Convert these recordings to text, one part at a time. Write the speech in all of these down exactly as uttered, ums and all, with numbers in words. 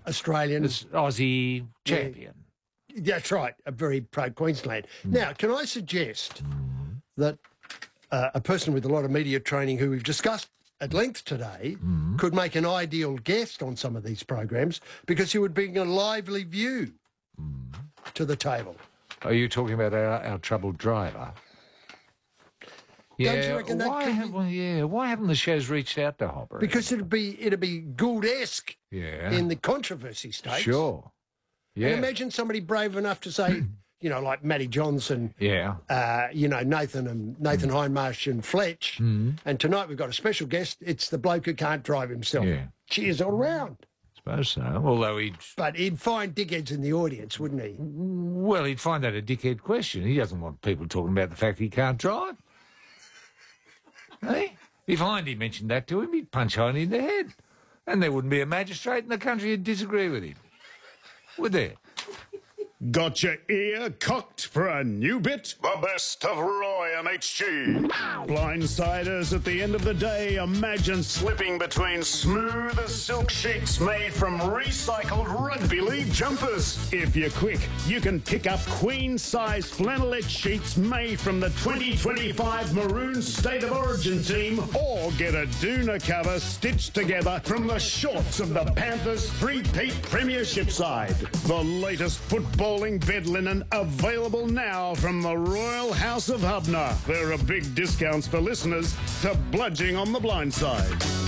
Australian. This Aussie champion. Yeah, that's right, a very proud Queensland. Mm. Now, can I suggest mm. that uh, a person with a lot of media training who we've discussed at length today mm. could make an ideal guest on some of these programs because he would bring a lively view mm. to the table. Are you talking about our, our troubled driver? Don't Yeah, you reckon that why could haven't, yeah, why haven't the shows reached out to Hopper? Because it'd be it'd be Gould-esque yeah. in the controversy stakes. Sure. Yeah. And imagine somebody brave enough to say, you know, like Matty Johnson, yeah, uh, you know, Nathan and Nathan mm. Hindmarsh and Fletch. Mm. And tonight we've got a special guest. It's the bloke who can't drive himself. Yeah. Cheers all round. Suppose so. Although he'd... But he'd find dickheads in the audience, wouldn't he? Well, he'd find that a dickhead question. He doesn't want people talking about the fact he can't drive. Hey? If Hindy mentioned that to him, he'd punch Hindy in the head. And there wouldn't be a magistrate in the country who'd disagree with him. Would there? Got your ear cocked for a new bit? The best of Roy and H G. Blindsiders at the end of the day, imagine Slipping between smooth as silk sheets made from recycled rugby league jumpers. If you're quick, you can pick up queen-size flannelette sheets made from the twenty twenty-five Maroon State of Origin team, or get a doona cover stitched together from the shorts of the Panthers' three-peat premiership side. The latest football bed linen available now from the Royal House of Hubner. There are big discounts for listeners to Bludging on the Blind Side.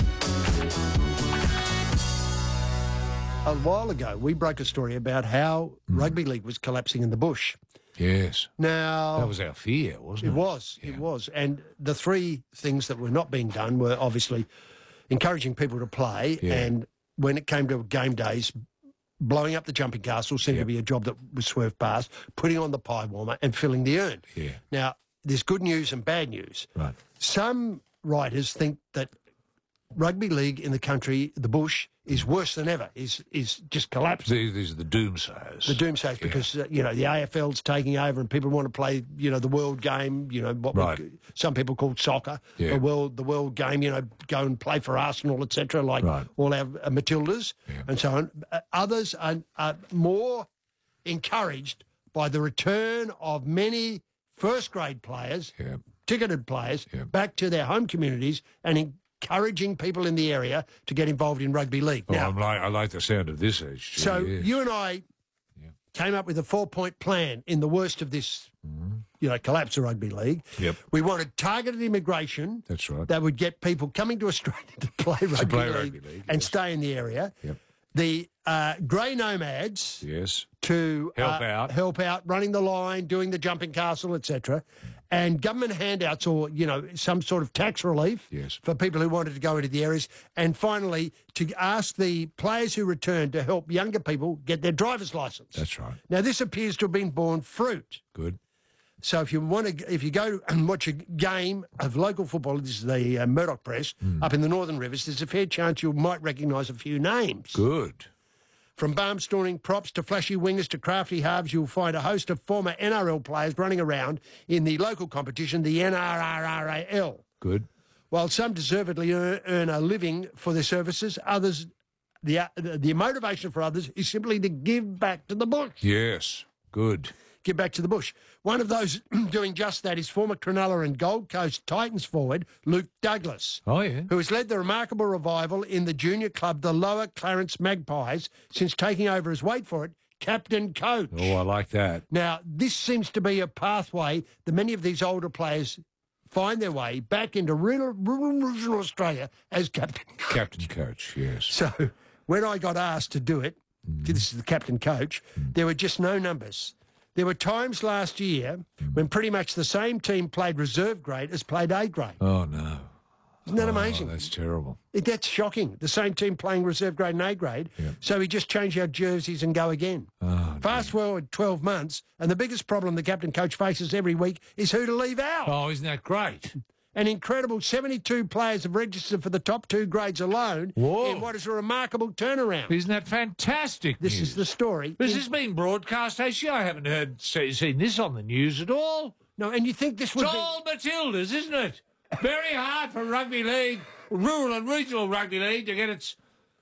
A while ago, we broke a story about how mm. rugby league was collapsing in the bush. Yes. Now... That was our fear, wasn't it? It was, yeah. it was. And the three things that were not being done were obviously encouraging people to play, yeah. and when it came to game days, blowing up the jumping castle seemed yep. to be a job that was swerved past, putting on the pie warmer and filling the urn. Yeah. Now, there's good news and bad news. Right. Some writers think that rugby league in the country, the bush, is worse than ever, is is just collapsing. These, these are the doomsayers. The doomsayers, yeah. because, uh, you know, the A F L's taking over and people want to play, you know, the world game, you know, what right. we, some people call soccer, yeah. the world the world game, you know, go and play for Arsenal, et cetera, like right. all our uh, Matildas yeah. and so on. Uh, others are, are more encouraged by the return of many first-grade players, yeah. ticketed players, yeah. back to their home communities and in, encouraging people in the area to get involved in rugby league. Oh, now, I'm like, I like the sound of this, H G. So yes. you and I yeah. came up with a four-point plan in the worst of this, mm. you know, collapse of rugby league. Yep. We wanted targeted immigration. That's right. That would get people coming to Australia to play rugby, to play league, rugby league and yes. stay in the area. Yep. The uh, grey nomads. Yes. To help uh, out, help out, running the line, doing the jumping castle, et cetera, and government handouts or you know some sort of tax relief yes. for people who wanted to go into the areas, and finally to ask the players who returned to help younger people get their driver's license. That's right. Now this appears to have been borne fruit. Good. So if you want to, if you go and watch a game of local football, this is the uh, Murdoch Press mm. up in the Northern Rivers, there's a fair chance you might recognise a few names. Good. From barnstorming props to flashy wingers to crafty halves, you'll find a host of former N R L players running around in the local competition, the N R R A L. Good. While some deservedly earn, earn a living for their services, others, the, uh, the motivation for others is simply to give back to the bush. Yes. Good. Give back to the bush. One of those doing just that is former Cronulla and Gold Coast Titans forward Luke Douglas. Oh, yeah. Who has led the remarkable revival in the junior club, the Lower Clarence Magpies, since taking over as, wait for it, captain coach. Oh, I like that. Now, this seems to be a pathway that many of these older players find their way back into rural, rural Australia as captain coach. Captain coach, yes. So when I got asked to do it, mm. this is the captain coach, mm. there were just no numbers. There were times last year when pretty much the same team played reserve grade as played A grade. Oh, no. Isn't that oh, amazing? That's terrible. It, that's shocking. The same team playing reserve grade and A grade. Yeah. So we just change our jerseys and go again. Oh, Fast forward twelve months, and the biggest problem the captain coach faces every week is who to leave out. Oh, isn't that great? An incredible seventy-two players have registered for the top two grades alone. Whoa. In what is a remarkable turnaround. Isn't that fantastic This news? is the story. This in... has been broadcast, actually. I haven't heard see, seen this on the news at all. No, and you think this would it's be... all Matildas, isn't it? Very hard for rugby league, rural and regional rugby league, to get its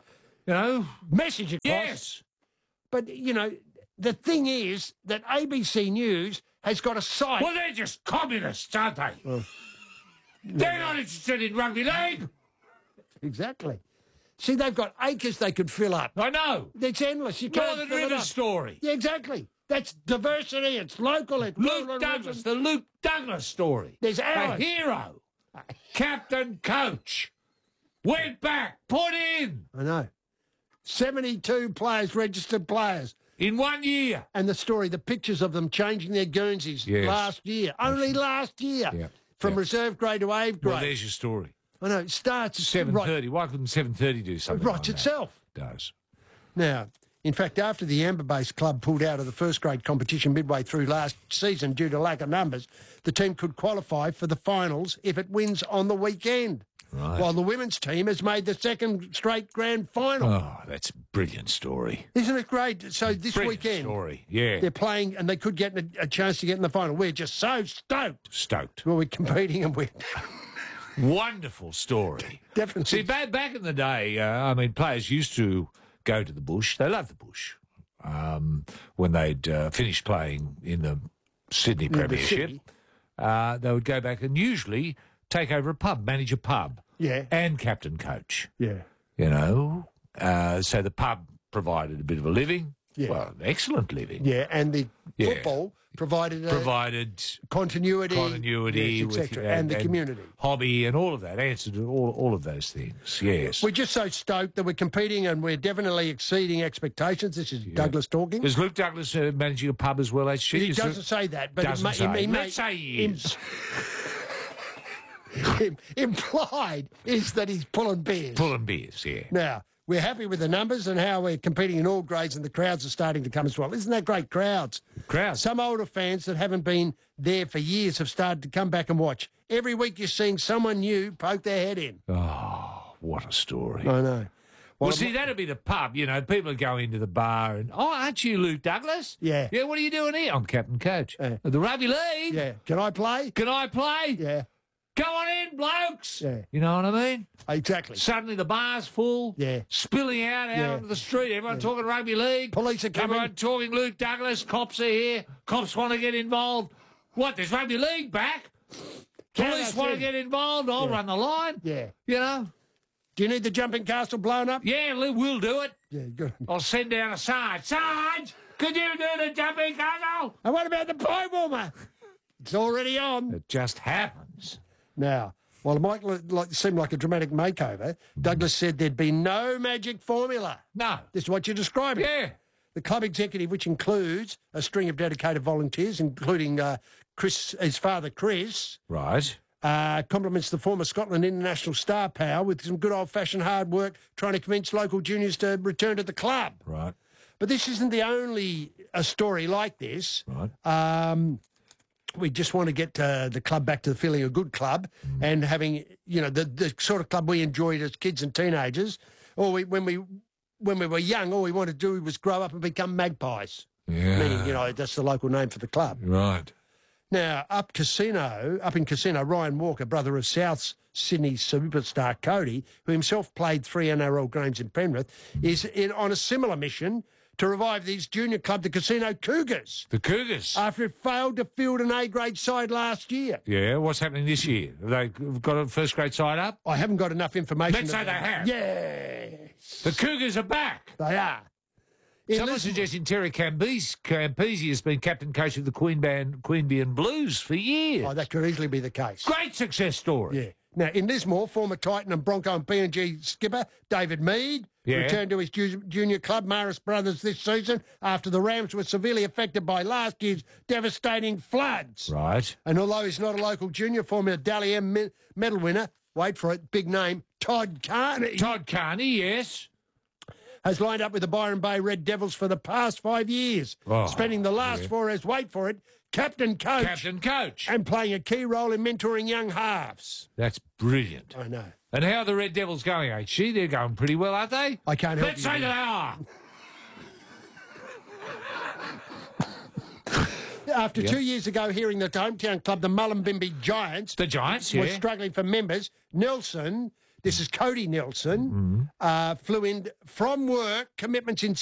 You know? message across. Yes. But, you know, the thing is that A B C News has got a site. Well, they're just communists, aren't they? Oh. They're not interested in rugby league. Exactly. See, they've got acres they could fill up. I know. It's endless. You can't Northern fill it River up. story. Yeah, exactly. That's diversity. It's local. It's Luke rural, Douglas, region. the Luke Douglas story. There's A hours. hero. Captain coach. Went back. Put in. I know. seventy-two players, registered players. In one year. And the story, the pictures of them changing their Guernseys Yes. last year. Only last year. Yeah. From Yeah. reserve grade to A grade. Well, there's your story. I know. It starts at seven right, thirty. Why couldn't seven thirty do something writes like that? itself. It does. Now, in fact, after the Amber-based club pulled out of the first grade competition midway through last season due to lack of numbers, the team could qualify for the finals if it wins on the weekend. Right. While the women's team has made the second straight grand final. Oh, that's a brilliant story. Isn't it great? So this Brilliant weekend, story. Yeah. they're playing and they could get a, a chance to get in the final. We're just so stoked. Stoked. Well, we're competing and we're Wonderful story. definitely... See, back, back in the day, uh, I mean, players used to go to the bush. They loved the bush. Um, when they'd uh, finished playing in the Sydney the Premiership, city. uh, they would go back and usually take over a pub, manage a pub. Yeah. And captain coach. Yeah. You know, uh, so the pub provided a bit of a living. Yeah. Well, excellent living. Yeah, and the Yeah. football provided a Provided continuity, continuity, yes, with, et cetera, and, the community. hobby, and all of that. Answered all all of those things. Yes. We're just so stoked that we're competing and we're definitely exceeding expectations. This is Douglas talking. Is Luke Douglas uh, managing a pub as well as she? He Is doesn't it- say that, but Doesn't it, say. may, he may, Let's say he im- is. im- implied is that he's pulling beers. Pulling beers, yeah. Now, we're happy with the numbers and how we're competing in all grades, and the crowds are starting to come as well. Isn't that great, crowds? Crowds. Some older fans that haven't been there for years have started to come back and watch. Every week you're seeing someone new poke their head in. Oh, what a story. I know. Well, Well, see, that'd be the pub. You know, people go into the bar and, oh, aren't you Luke Douglas? Yeah. Yeah, what are you doing here? I'm captain coach. Yeah. Of the rugby league. Yeah. Can I play? Can I play? Yeah. Come on in, blokes. Yeah. You know what I mean? Exactly. Suddenly the bar's full. Yeah. Spilling out out Yeah. onto the street. Everyone talking rugby league. Police are coming. Everyone talking Luke Douglas. Cops are here. Cops want to get involved. What, there's rugby league back? Can Police I want to see? get involved. I'll run the line. Yeah. You know? Do you need the jumping castle blown up? Yeah, Lou, we'll do it. Yeah, good. I'll send down a Sarge. Sarge, could you do the jumping castle? And what about the pie warmer? It's already on. It just happens. Now, while it might look like, seem like a dramatic makeover, Douglas said there'd be no magic formula. No. This is what you're describing. Yeah. The club executive, which includes a string of dedicated volunteers, including uh, Chris, his father, Chris, Right. uh, compliments the former Scotland international star power with some good old-fashioned hard work trying to convince local juniors to return to the club. Right. But this isn't the only a story like this. Right. Um, we just want to get uh, the club back to the feeling a good club and having, you know, the, the sort of club we enjoyed as kids and teenagers. Or we, when we when we were young, all we wanted to do was grow up and become magpies. Yeah. Meaning, you know, that's the local name for the club. Right. Now, up Casino, up in Casino, Ryan Walker, brother of South Sydney superstar Cody, who himself played three N R L games in Penrith, is in, on a similar mission to revive these junior club, the Casino Cougars, The Cougars. after it failed to field an A-grade side last year. yeah. What's happening this year? Have they got a first grade side up? I haven't got enough information. Let's say about- they have. Yes, The Cougars are back. they are. In Someone Lisbon- suggesting Terry Campese, Campese has been captain coach of the Queen Band, Queanbeyan Blues for years. Oh, that could easily be the case. Great success story. Yeah. Now, in Lismore, former Titan and Bronco and P N G skipper David Mead Yeah. returned to his ju- junior club, Maris Brothers, this season after the Rams were severely affected by last year's devastating floods. Right. And although he's not a local junior, former Dally M me- medal winner, wait for it, big name, Todd Carney, Todd Carney, yes. has lined up with the Byron Bay Red Devils for the past five years, Oh, spending the last four as, wait for it, captain coach Captain coach. and playing a key role in mentoring young halves. That's brilliant. I know. And how are the Red Devils going, H G? They're going pretty well, aren't they? I can't help Let's you say with they are. After two years ago, hearing that the hometown club, the Mullumbimby Giants, The Giants, were yeah. struggling for members, Nelson This is Cody Nelson. Uh, flew in from work, commitments in